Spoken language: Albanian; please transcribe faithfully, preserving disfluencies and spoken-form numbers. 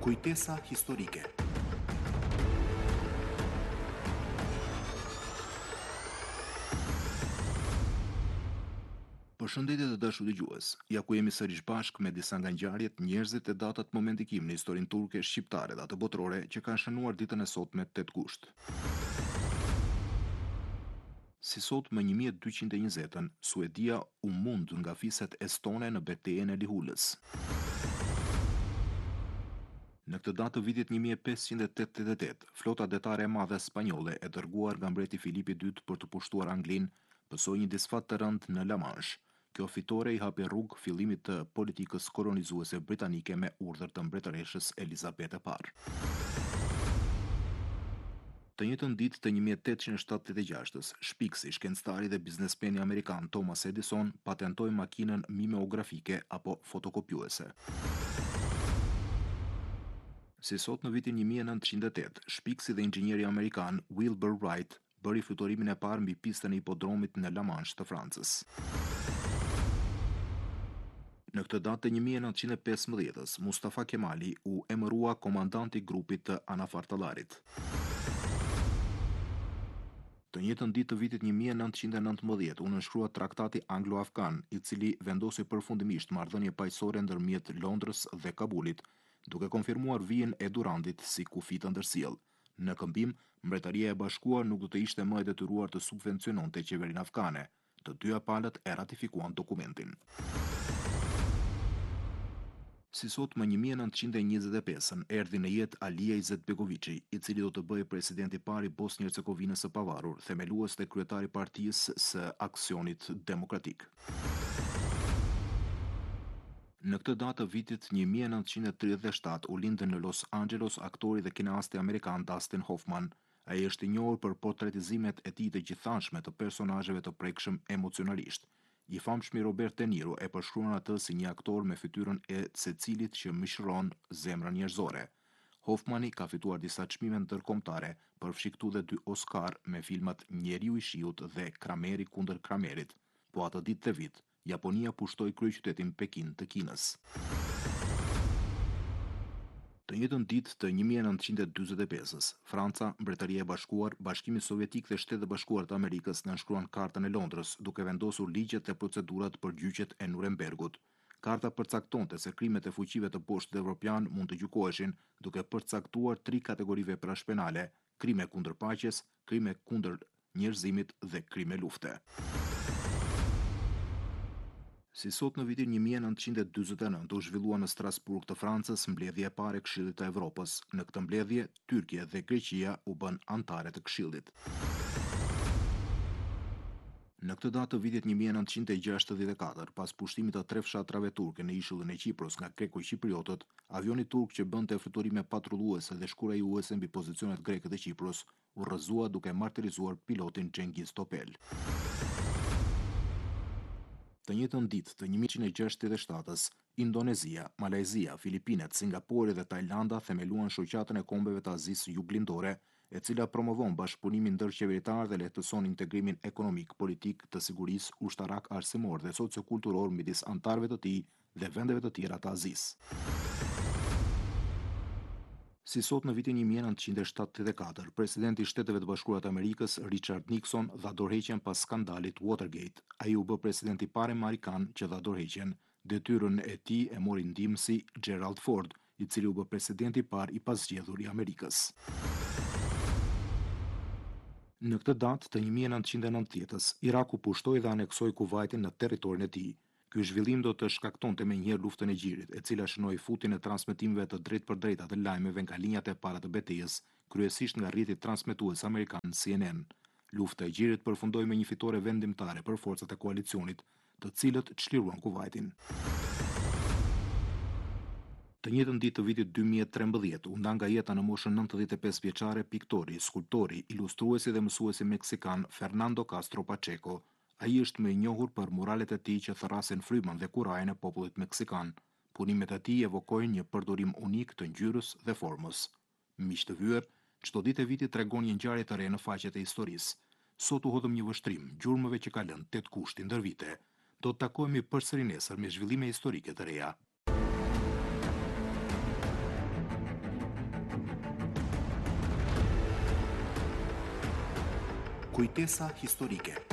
Kujtesa historike. Përshëndetje të dashur dëgjues. Ja ku jemi sërish bashkë me disa nga ngjarjet, njerëzit e datat momendikim në historinë turke, shqiptare dhe atë botërore që kanë shënuar ditën e sotme tetë gusht. Si sot më një mijë e dyqind e njëzet-ën, Suedia u mund nga fiset estone në betejën e Lihullës. Në këtë datë të vitit një mijë e pesëqind e tetëdhjetë e tetë, flota detare e madhe spanjolle e dërguar nga mbreti Filipi i dytë për të pushtuar Anglinë, pësoi një disfat të rënd në La Manche. Kjo fitore i hapi rrugë fillimit të politikës kolonizuese britanike me urdhër të mbretëreshës Elizabeth e parë. Të njëjtën ditë të një mijë e tetëqind e shtatëdhjetë e gjashtës, shpiksi, shkencëtari dhe biznesmeni amerikan Thomas Edison patentoi makinën mimeografike apo fotokopjuese. Si sot në vitin një mijë e nëntëqind e tetë, shpiksi dhe inxhinieri amerikan Wilbur Wright bëri fluturimin e parë mbi pistën e hipodromit në La Manche të Francës. Në këtë datë të një mijë e nëntëqind e pesëmbëdhjetës, Mustafa Kemali u emërua komandanti i grupit të Anafartallarit. Të njëjtën ditë të vitit një mijë e nëntëqind e nëntëmbëdhjetë u nënshkrua Traktati Anglo-Afgan, i cili vendosi përfundimisht marrëdhënie paqësore ndërmjet Londrës dhe Kabulit, duke konfirmuar vijën e Durandit si kufi të ndërsjellë. Në këmbim, Mbretëria e Bashkuar nuk do të ishte më e detyruar të subvenciononte qeverinë afgane. Të dyja palët e ratifikuan dokumentin. Si sot më një mijë e nëntëqind e njëzet e pesën erdhi në jetë Alija Izetbegoviçi, i cili do të bëhej presidenti i parë i Bosnjë-Hercegovinës së pavarur, themelues dhe kryetari i Partisë së Aksionit Demokratik. Në këtë datë vitit një mijë e nëntëqind e tridhjetë e shtatë u lindën në Los Angeles aktori dhe kineasti amerikan Dustin Hoffman. Ai është i njohur për portretizimet e tij të gjithanshme të personazheve të prekshëm emocionalisht. I famshmi Robert De Niro e përshkruan atë si një aktor me fytyrën e secilit që mishron zemrën njerëzore. Hoffmani ka fituar disa çmime ndërkombëtare, përfshi këtu dhe dy Oscar me filmat Njeriu i Shiut dhe Krameri kundër Kramerit. Po atë ditë të vit, Japonia pushtoi kryeqytetin Pekin të Kinës. Të njëjtën ditë të një mijë e nëntëqind e dyzet e pesës, Franca, Mbretëria e Bashkuar, Bashkimi Sovjetik dhe Shtetet e Bashkuara të Amerikës nënshkruan Kartën e Londrës, duke vendosur ligjet dhe procedurat për gjyqet e Nurembergut. Karta përcaktonte se krimet e fuqive të poshtit evropian mund të gjykoheshin duke përcaktuar tri kategori veprash penale: krime kundër paqes, krime kundër njerëzimit dhe krime lufte. Si sot në vitin një mijë e nëntëqind e dyzet e nëntë u zhvillua në Strasburg të Francës mbledhja e parë e Këshillit të Evropës. Në këtë mbledhje, Tyrkia dhe Greqia u bën anëtare të Këshillit. Në këtë datë të vitit një mijë e nëntëqind e gjashtëdhjetë e katër, pas pushtimit të tre fshatrave turke në ishullin e Qipros nga greko-qipriotët, avioni turk që bënte fluturime patrulluese dhe shkurajuese mbi pozicionet greke të Qipros u rrëzua duke martirizuar pilotin Cengiz Topel. Të njëjtën ditë të një mijë e gjashtëdhjetë e shtatës, Indonezia, Malajzia, Filipinet, Singapuri dhe Tajlanda themeluan shoqatën e kombeve të Azisë Juglindore, e cila promovon bashkëpunimin ndërqeveritar dhe lehtëson integrimin ekonomik, politik, të sigurisë, ushtarak, arsimor dhe sociokulturor midis anëtarëve të tij dhe vendeve të tjera të Azisë. Si sot në vitin një mijë e nëntëqind e shtatëdhjetë e katër, presidenti i Shteteve të Bashkuara të Amerikës Richard Nixon dha dorëheqjen pas skandalit Watergate. Ai u bë presidenti i parë amerikan që dha dorëheqjen. Detyrën e tij e mori ndihmësi Gerald Ford, i cili u bë presidenti i parë i pasgjedhur i Amerikës. Në këtë datë të një mijë e nëntëqind e nëntëdhjetës, Iraku pushtoi dhe aneksoi Kuvajtin në territorin e tij. Ky zhvillim do të shkaktonte menjëherë luftën e gjirit, e cila shënoi futjen e transmetimeve të drejtpërdrejta të lajmeve nga linjat e para të betejës, kryesisht nga rrjeti transmetues amerikan C N N. Lufta e gjirit përfundoi me një fitore vendimtare për forcat e koalicionit, të cilët çliruan Kuvajtin. Të njëjtën ditë të vitit dy mijë e trembëdhjetë u nda nga jeta në moshën nëntëdhjetë e pesë vjeçare piktori, skulptori, ilustruesi dhe mësuesi meksikan Fernando Castro Pacheco. Ai është më i njohur për muralet e tij që therrasin frymën dhe kurajën e popullit meksikan. Punimet e tij evokojnë një përdorim unik të ngjyrës dhe formës. Miq të vyer, çdo ditë e vitit tregon një ngjarje të re në faqet e historisë. Sot u hodhëm një vështrim gjurmëve që ka lënë tetë kushti ndër vite. Do të takohemi përsëri nesër me zhvillime historike të reja. Kujtesa historike.